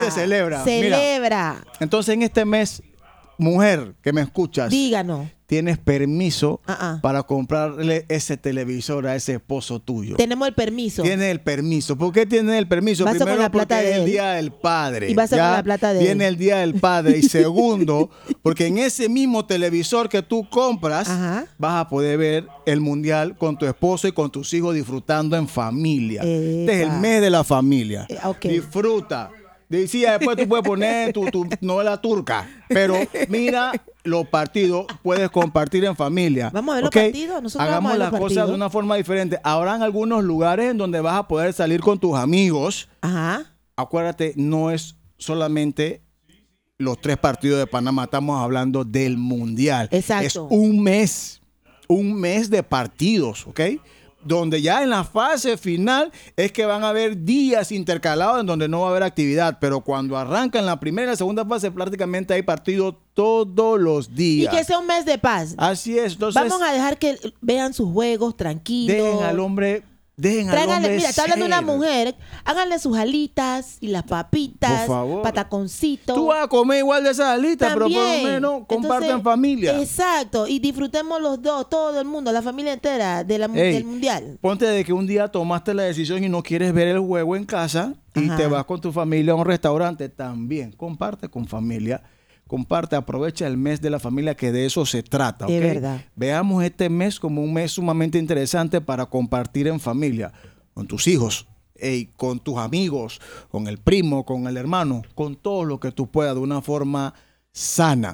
Se celebra. Celebra. Mira, entonces en este mes, mujer que me escuchas, Díganos. tienes permiso para comprarle ese televisor a ese esposo tuyo. Tenemos el permiso. Tiene el permiso. ¿Por qué tiene el permiso? Vas Primero, con la plata porque de es el él. Día del Padre. Y vas a con la plata de él. Viene el Día del Padre. Y segundo, porque en ese mismo televisor que tú compras, vas a poder ver el mundial con tu esposo y con tus hijos disfrutando en familia. Este es el mes de la familia. Disfruta. Decía, después tú puedes poner tu novela turca, pero mira los partidos, puedes compartir en familia. Vamos a ver los partidos. Nosotros Hagamos vamos a ver las los cosas partidos de una forma diferente. Habrán algunos lugares en donde vas a poder salir con tus amigos. Acuérdate, no es solamente los 3 partidos de Panamá, estamos hablando del mundial. Exacto. Es un mes de partidos, ¿ok? Donde ya en la fase final es que van a haber días intercalados en donde no va a haber actividad, pero cuando arrancan la primera y la segunda fase prácticamente hay partidos todos los días. Y que sea un mes de paz. Así es. Entonces, vamos a dejar que vean sus juegos tranquilos. Dejen al hombre mira, está hablando una mujer, háganle sus alitas y las papitas, por favor, pataconcitos. Tú vas a comer igual de esas alitas, pero por lo menos comparten en familia. Exacto, y disfrutemos los dos, todo el mundo, la familia entera del mundial. Ponte de que un día tomaste la decisión y no quieres ver el juego en casa y te vas con tu familia a un restaurante, también comparte con familia. Comparte, aprovecha el mes de la familia, que de eso se trata. ¿Okay? De verdad. Veamos este mes como un mes sumamente interesante para compartir en familia, con tus hijos, con tus amigos, con el primo, con el hermano, con todo lo que tú puedas, de una forma sana,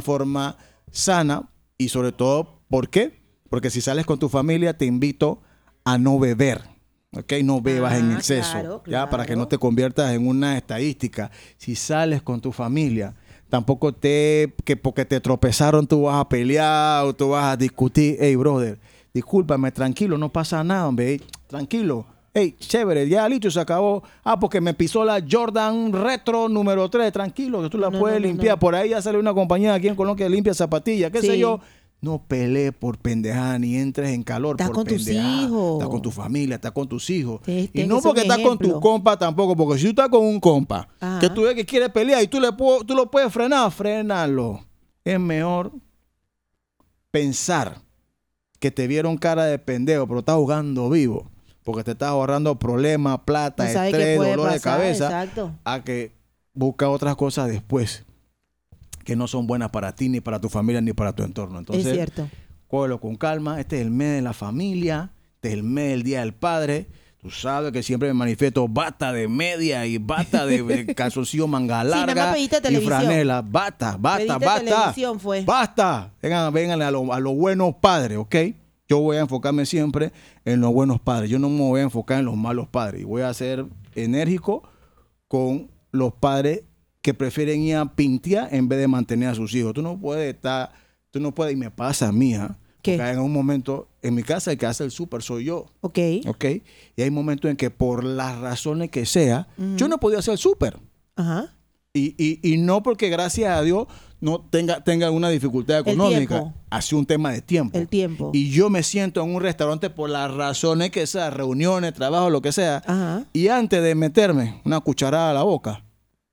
y sobre todo, ¿por qué? Porque si sales con tu familia, te invito a no beber. Okay, no bebas en exceso, claro. ¿ya? Para que no te conviertas en una estadística. Si sales con tu familia, tampoco que porque te tropezaron tú vas a pelear o tú vas a discutir. Hey, brother, discúlpame, tranquilo, no pasa nada, hombre. Tranquilo. Hey, chévere, ya listo, se acabó. Porque me pisó la Jordan Retro número 3. Tranquilo, que tú la puedes limpiar. Por ahí ya sale una compañía aquí en Colombia que limpia zapatillas, qué sé yo. No pelees por pendejada ni entres en calor por pendejada. Estás con tus hijos. Estás con tu familia, estás con tus hijos. Y no porque estás con tu compa tampoco, porque si tú estás con un compa que tú ves que quiere pelear y tú lo puedes frenar, frénalo. Es mejor pensar que te vieron cara de pendejo, pero estás jugando vivo, porque te estás ahorrando problemas, plata, estrés, dolor de cabeza, a que busca otras cosas después que no son buenas para ti, ni para tu familia, ni para tu entorno. Entonces, es cierto. Cógelo con calma. Este es el mes de la familia, este es el mes del Día del Padre. Tú sabes que siempre me manifiesto bata de media y bata de calzoncillo manga larga y franela. Bata. Fue. Basta. Vengan a los buenos padres, ¿ok? Yo voy a enfocarme siempre en los buenos padres. Yo no me voy a enfocar en los malos padres. Y voy a ser enérgico con los padres que prefieren ir a pintear en vez de mantener a sus hijos. Tú no puedes, y me pasa a mí, porque en un momento, en mi casa el que hace el súper soy yo. Ok. Y hay momentos en que por las razones que sea, yo no podía hacer el súper. Y no porque gracias a Dios no tenga una dificultad económica. Ha sido un tema de tiempo. El tiempo. Y yo me siento en un restaurante por las razones que sea, reuniones, trabajo, lo que sea. Y antes de meterme una cucharada a la boca,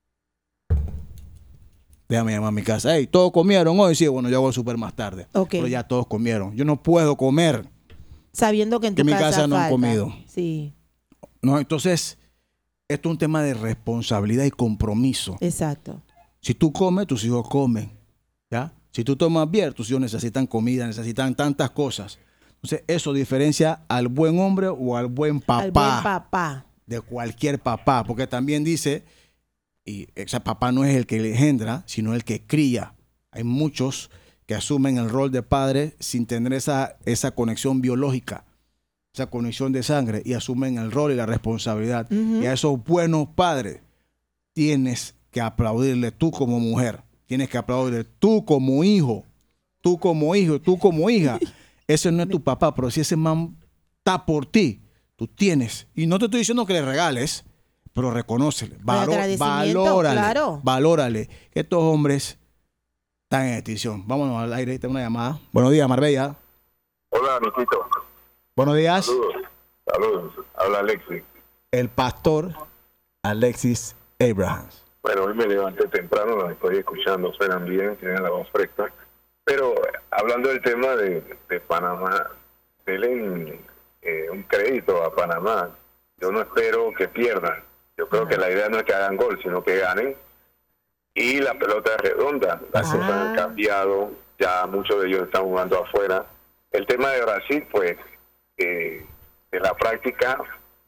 déjame llamar a mi casa. Hey, ¿todos comieron hoy? Sí, bueno, yo hago el súper más tarde. Pero ya todos comieron. Yo no puedo comer sabiendo que en tu mi casa no han comido. Sí. No, entonces, esto es un tema de responsabilidad y compromiso. Exacto. Si tú comes, tus hijos comen. ¿Ya? Si tú tomas bien, tus hijos necesitan comida, necesitan tantas cosas. Entonces, eso diferencia al buen hombre o al buen papá. Al buen papá. De cualquier papá. Porque también dice, y ese papá no es el que le engendra, sino el que cría. Hay muchos que asumen el rol de padre sin tener esa conexión biológica, esa conexión de sangre, y asumen el rol y la responsabilidad. Y a esos buenos padres tienes que aplaudirle tú como mujer, tienes que aplaudirle tú como hijo, tú como hijo, tú como hija. Ese no es tu papá, pero si ese man está por ti, tú tienes. Y no te estoy diciendo que le regales, pero reconócele, valórale que estos hombres están en extinción. Vámonos al aire, tengo una llamada. Buenos días, Marbella. Hola, Niquito. Buenos días. Saludos. Habla Alexis. El pastor Alexis Abrahams. Bueno, hoy me levanté temprano, los estoy escuchando, suenan bien, tienen la voz fresca. Pero hablando del tema de Panamá, denle un crédito a Panamá. Yo no espero que pierdan. Yo creo que la idea no es que hagan gol, sino que ganen. Y la pelota es redonda. Las cosas han cambiado. Ya muchos de ellos están jugando afuera. El tema de Brasil, pues, en la práctica,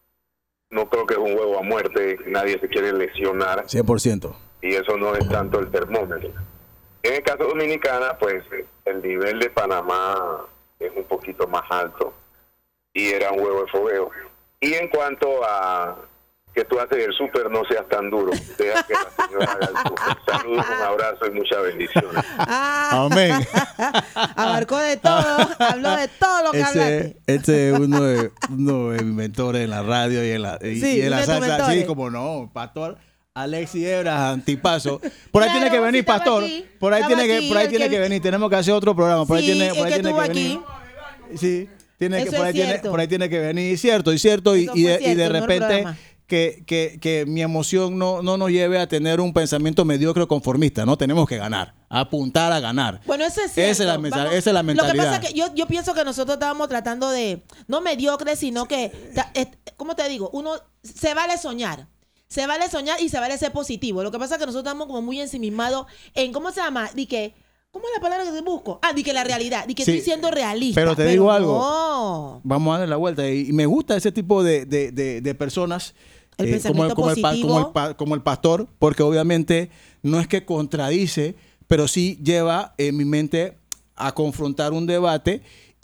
no creo que es un juego a muerte. Nadie se quiere lesionar. 100%. Y eso no es tanto el termómetro. En el caso dominicana, pues, el nivel de Panamá es un poquito más alto. Y era un juego de fogueo. Y en cuanto a que tú haces el súper, no seas tan duro. Deja que la señora haga el súper. Saludos, un abrazo y muchas bendiciones. Amén. Abarcó de todo, habló de todo lo que hablaste. Ese es uno de mis mentores en la radio y en la, y en la salsa. Sí, como no, Pastor Alexis Hebras, Antipaso. Por ahí tiene que venir, Pastor. Por ahí tiene que venir. Tenemos que hacer otro programa. Por ahí tiene que venir. Sí. Por ahí tiene que venir, cierto, y de repente que mi emoción no nos lleve a tener un pensamiento mediocre o conformista, ¿no? Tenemos que ganar, apuntar a ganar. Bueno, eso es cierto. Esa es la mentalidad. Lo que pasa es que yo pienso que nosotros estábamos tratando de, no mediocre, sino que, ¿cómo te digo? Uno se vale soñar. Se vale soñar y se vale ser positivo. Lo que pasa es que nosotros estamos como muy ensimismados en, ¿cómo se llama? ¿Cómo es la palabra que te busco? Di que la realidad. Di que estoy siendo realista. Pero te digo algo. No. Vamos a darle la vuelta. Y me gusta ese tipo de personas. El pensamiento positivo. Como el pastor. Porque obviamente no es que contradice, pero sí lleva en mi mente a confrontar un debate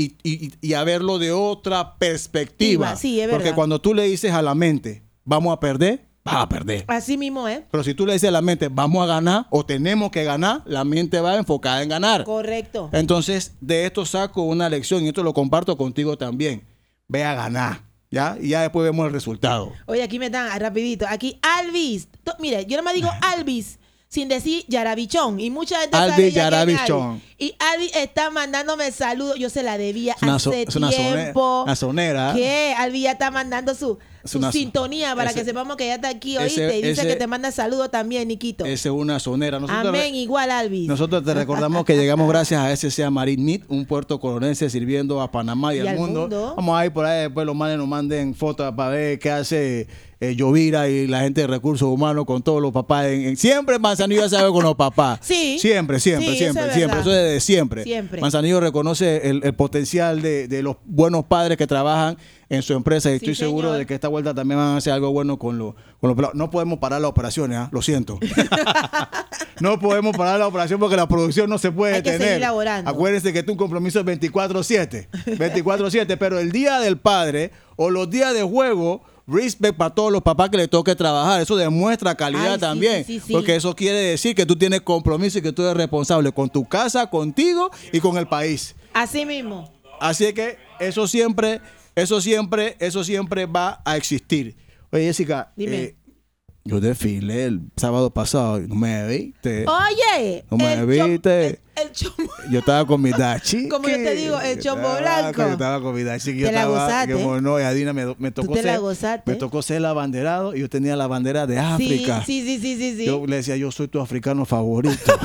y a verlo de otra perspectiva. Sí, es verdad. Porque cuando tú le dices a la mente, vamos a perder, vas a perder. Así mismo, ¿eh? Pero si tú le dices a la mente, vamos a ganar o tenemos que ganar, la mente va enfocada en ganar. Correcto. Entonces, de esto saco una lección y esto lo comparto contigo también. Ve a ganar, ¿ya? Y ya después vemos el resultado. Oye, aquí me dan, rapidito, aquí Alvis. Mire, yo no me digo Alvis sin decir Yarabichón. Y mucha gente Alvis Yarabichón. Y Alvis está mandándome saludos. Yo se la debía hace tiempo. Una sonera. ¿Qué? Alvis ya está mandando su sintonía para que sepamos que ya está aquí, ¿oíste? Y dice que te manda saludos también, Niquito. Esa es una sonera. Amén, igual, Alvis. Nosotros te recordamos que llegamos gracias a SCA Marine Meat, un puerto colonense sirviendo a Panamá y al mundo. Vamos a ir por ahí, después los manes nos manden fotos para ver qué hace Llovira y la gente de recursos humanos con todos los papás. Siempre Manzanillo ya sabe con los papás. Sí. Siempre. Eso es desde siempre. Manzanillo reconoce el potencial de los buenos padres que trabajan en su empresa y estoy seguro de que esta vuelta también van a hacer algo bueno con los pelados. No podemos parar las operaciones, lo siento. No podemos parar la operación porque la producción no se puede detener. Hay que seguir laborando. Acuérdense que un compromiso es 24/7. 24/7, pero el día del padre o los días de juego, respect para todos los papás que le toque trabajar. Eso demuestra calidad también. Sí. Porque eso quiere decir que tú tienes compromiso y que tú eres responsable con tu casa, contigo y con el país. Así mismo. Así que eso siempre va a existir. Oye, Jessica, yo desfilé el sábado pasado y no me viste. Oye, no me viste. El chombo. Yo estaba con mi dachi. Como yo te digo, el chombo blanco. Yo estaba con mi dachi. Te la gozaste. No, y Adina me tocó ¿Tú te la gozaste? Me tocó ser el abanderado y yo tenía la bandera de África. Sí. Yo le decía, yo soy tu africano favorito.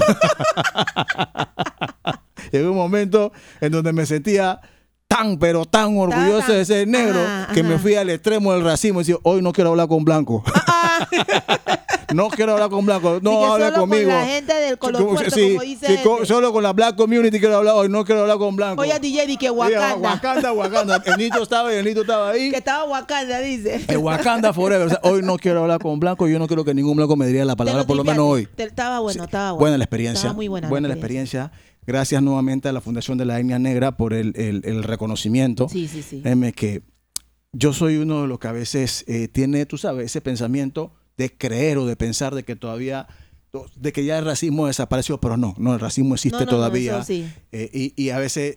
Llegó un momento en donde me sentía pero tan orgulloso de ser negro que me fui al extremo del racismo y decía, hoy no quiero hablar con blanco. No quiero hablar con blanco, no hable conmigo. Con la gente del color fuerte, como dice solo con la black community quiero hablar hoy, no quiero hablar con blanco. Oye, DJ, di que Wakanda. Wakanda. El Nito estaba ahí. Que estaba Wakanda, dice. El Wakanda forever. O sea, hoy no quiero hablar con blanco, yo no quiero que ningún blanco me diría la palabra, por lo menos hoy. Estaba bueno. Buena la experiencia. Estaba muy buena la experiencia. Gracias nuevamente a la Fundación de la Etnia Negra por el reconocimiento. Sí. Que yo soy uno de los que a veces tiene, tú sabes, ese pensamiento de creer o de pensar de que todavía, de que ya el racismo desapareció, pero no, el racismo existe todavía. Eso sí. Y a veces,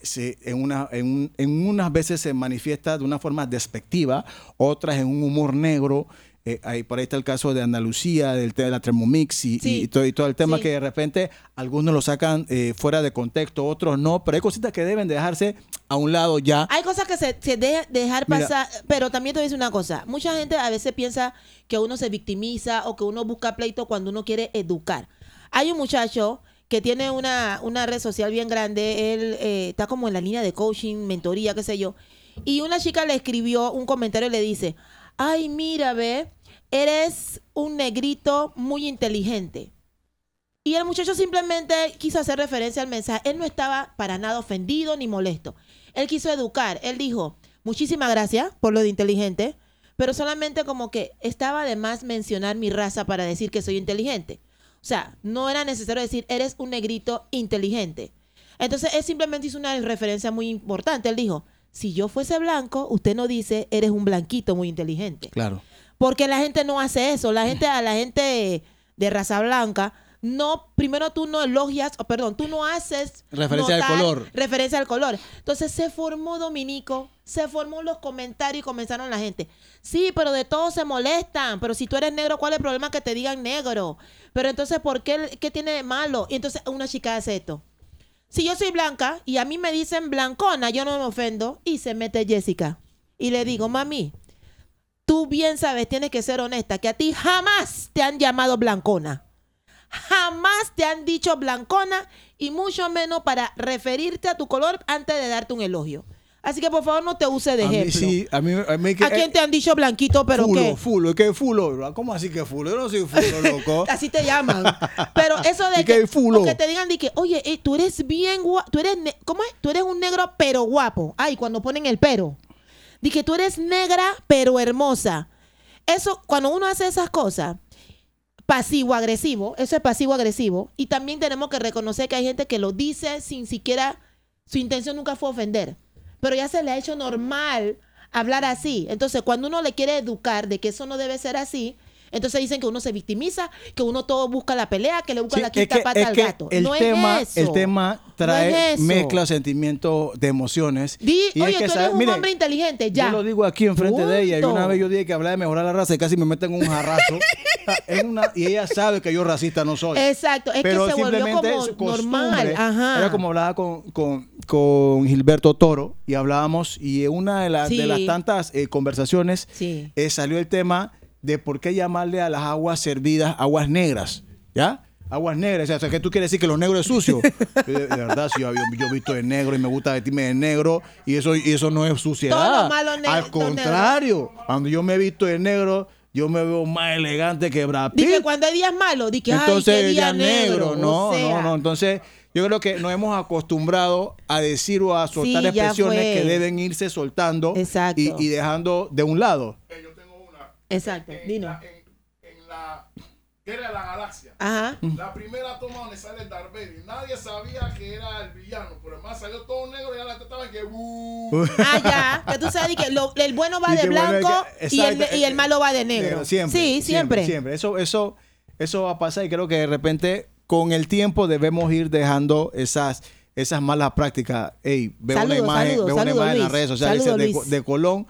en unas veces se manifiesta de una forma despectiva, otras en un humor negro, Por ahí está el caso de Andalucía, de la Thermomix y todo el tema que de repente algunos lo sacan fuera de contexto, otros no, pero hay cositas que deben dejarse a un lado ya. Hay cosas que se deben dejar pasar, pero también te voy a decir una cosa. Mucha gente a veces piensa que uno se victimiza o que uno busca pleito cuando uno quiere educar. Hay un muchacho que tiene una red social bien grande, él está como en la línea de coaching, mentoría, qué sé yo, y una chica le escribió un comentario y le dice: ay, mira, ve, eres un negrito muy inteligente. Y el muchacho simplemente quiso hacer referencia al mensaje. Él no estaba para nada ofendido ni molesto. Él quiso educar. Él dijo: muchísimas gracias por lo de inteligente, pero solamente como que estaba de más mencionar mi raza para decir que soy inteligente. O sea, no era necesario decir eres un negrito inteligente. Entonces, él simplemente hizo una referencia muy importante. Él dijo: si yo fuese blanco, usted no dice eres un blanquito muy inteligente. Claro. Porque la gente no hace eso. A la gente de raza blanca, no, primero tú no elogias, tú no haces referencia al color. Referencia al color. Entonces se formó Dominico, se formó los comentarios y comenzaron la gente. Sí, pero de todos se molestan. Pero si tú eres negro, ¿cuál es el problema que te digan negro? Pero entonces, ¿qué tiene de malo? Y entonces una chica hace esto. Si yo soy blanca y a mí me dicen blancona, yo no me ofendo. Y se mete Jessica. Y le digo: mami, tú bien sabes, tienes que ser honesta, que a ti jamás te han llamado blancona. Jamás te han dicho blancona y mucho menos para referirte a tu color antes de darte un elogio. Así que por favor no te use de ejemplo. A mí ¿A quién te han dicho blanquito, pero qué? Fulo, ¿qué fulo? ¿Cómo así que fulo? Yo no soy fulo, loco. Así te llaman. Pero eso de que fulo. Que te digan de que, oye, tú eres bien guapo, ¿cómo es? Tú eres un negro pero guapo. Ay, cuando ponen el pero. De que tú eres negra pero hermosa. Eso, cuando uno hace esas cosas, pasivo-agresivo, eso es pasivo-agresivo. Y también tenemos que reconocer que hay gente que lo dice sin siquiera, su intención nunca fue ofender. Pero ya se le ha hecho normal hablar así. Entonces, cuando uno le quiere educar de que eso no debe ser así, entonces dicen que uno se victimiza, que uno todo busca la pelea, que le busca la quinta pata al gato. El tema trae mezcla sentimientos de emociones. Oye, tú eres un hombre inteligente, ya. Yo lo digo aquí enfrente de ella. Y una vez yo dije que hablaba de mejorar la raza y casi me meten un jarrazo. Y ella sabe que yo racista no soy. Exacto. Es pero que se volvió como normal. Ajá. Era como hablaba con Gilberto Toro y hablábamos, y una de las tantas conversaciones salió el tema de por qué llamarle a las aguas servidas aguas negras, ¿ya? Aguas negras, o sea, ¿qué tú quieres decir? Que los negros es sucio. De verdad, si yo he visto de negro y me gusta vestirme de negro, y eso no es suciedad. Todo lo malo al contrario, cuando yo me he visto de negro, yo me veo más elegante que Brad Pitt. Dije, cuando hay días malos, dije, entonces, ay, qué día negro. No. Entonces, yo creo que nos hemos acostumbrado a decir o a soltar expresiones que deben irse soltando y dejando de un lado. Exacto, dinos. En la Guerra de la Galaxia, ajá, la primera toma donde sale Darth Vader, nadie sabía que era el villano, pero además salió todo negro y ya la estaban que ya, que tú sabes que el bueno va de blanco y el malo va de negro. Siempre. Sí, siempre. Eso va a pasar, y creo que de repente con el tiempo debemos ir dejando esas malas prácticas. Veo una imagen en las redes sociales de Colón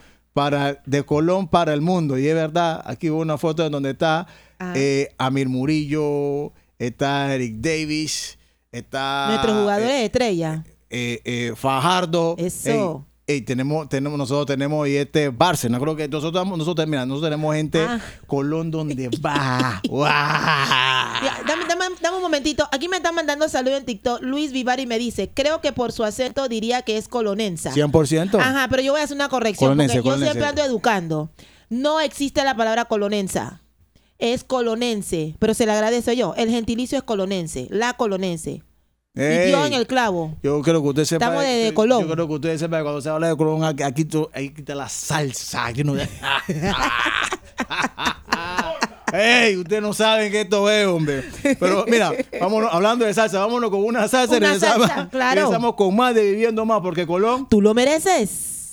para el mundo, y es verdad. Aquí hubo una foto en donde está Amir Murillo, está Eric Davis, está nuestros jugadores estrella, Fajardo. Eso. Nosotros tenemos y Bárcena. Creo que nosotros tenemos gente Colón donde va. Dame un momentito. Aquí me están mandando saludos en TikTok. Luis Vivari me dice: creo que por su acento diría que es colonense. 100%. Ajá, pero yo voy a hacer una corrección. Colonense. Yo siempre ando educando. No existe la palabra colonense. Es colonense, pero se le agradece yo. El gentilicio es colonense, la colonense. Y dio en el clavo. Yo creo que usted sepa. Estamos de Colón. Yo creo que usted sepa que cuando se habla de Colón, aquí está la salsa. Ustedes no saben que esto es, hombre. Pero mira, vámonos, hablando de salsa, vámonos con una salsa. Una salsa, claro. Regresamos con más de Viviendo Más, porque Colón, tú lo mereces.